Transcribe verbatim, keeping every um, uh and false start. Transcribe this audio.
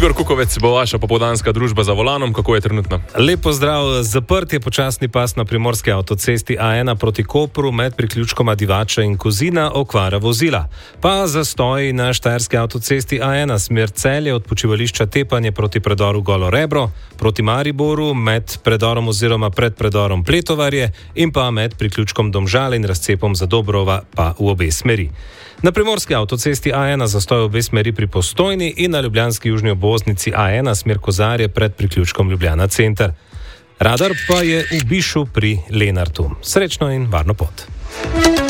Igor Kukovec bo vaša popoldanska družba za volanom. Kako je trenutno? Lep pozdrav. Zaprt je počasni pas na primorski avtocesti A ena proti Kopru med priključkoma Divača in Kozina, okvara vozila. Pa zastoj na štajerski avtocesti A ena smer Celje od počivališča Tepanje proti predoru Golo Rebro, proti Mariboru med predorom oziroma pred predorom Pletovarje in pa med priključkom Domžale in razcepom Zadobrova pa v obe smeri. Na primorski avtocesti A ena zastoj obe smeri pri Postojni in na ljubljanski južni obvoznici A ena smer Kozarje pred priključkom Ljubljana center. Radar pa je v Bišu pri Lenartu. Srečno in varno pot.